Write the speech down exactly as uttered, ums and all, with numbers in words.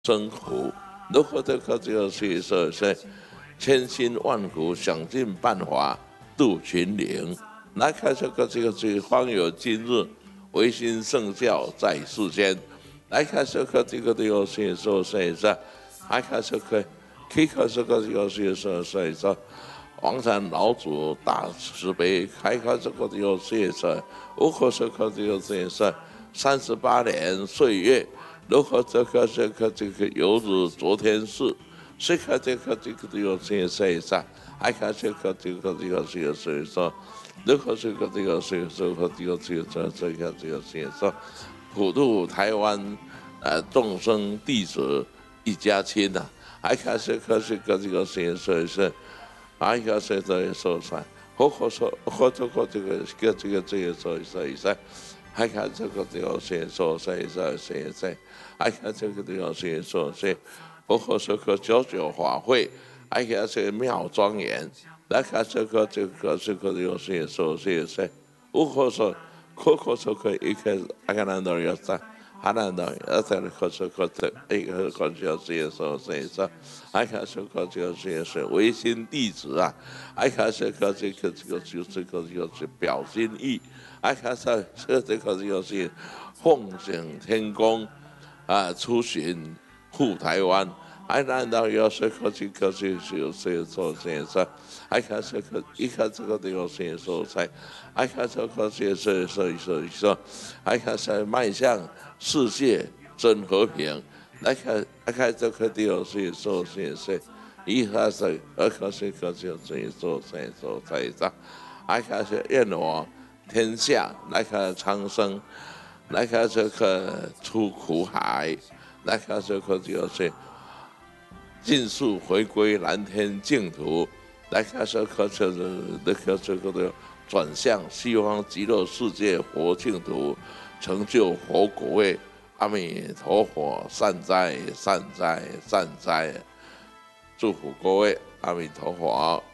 生苦，如何这个这个是说是千辛万苦，想尽办法度群灵。来看这个这个这个方有今日，唯心圣教在世间。来看这个这个这个是说是是，来看这个，可以看这个这个是说是说。黄山老祖大慈悲，开开这个这个是是，如何这个这个是是三十八年岁月。如何这个这个这个犹如昨天事？谁看这个这个这个这些啥？还看这个这个这个这个所以说，如何这个这个所以说和这个这个这这个这个所以说，普渡台湾呃众生弟子一家亲呐、啊，还看这个这个这个所以说是，还看这个说啥？或或说或这个这个这个这个这个所以说一下。还看这个这个先说谁谁谁谁，还看这个这个先说谁，包括这个九九法会，还看这个妙庄严，来看这个这个这个这个先说谁谁，如果说可可说可一开始还看难道要啥？还难道要在可说可这一个可就先说谁说，还看这个这个先说唯心弟子啊，还看这个这个这个就这个就是表心意。还看上这这个就是奉请天宫啊出巡护台湾，还难道要这个这个就是是做先生？还看这个一看这个这个先说才，还看这个先是所以说说，还看是迈向世界真和平，来看来看这个这个是说先生，一看是二看这个就是说先说才上，还看是愿我。天下来看苍生，来看这个出苦海，来看这个就是尽速回归蓝天净土，来看这个就是那个这个的转向西方极乐世界佛净土，成就佛果位。阿弥陀佛，善哉善哉善哉，祝福各位，阿弥陀佛。